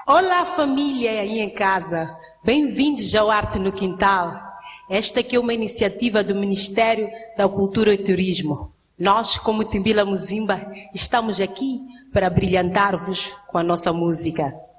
Olá, família aí em casa. Bem-vindos ao Arte no Quintal. Esta aqui é uma iniciativa do Ministério da Cultura e Turismo. Nós, como Timbila Muzimba, estamos aqui para brilhantar-vos com a nossa música.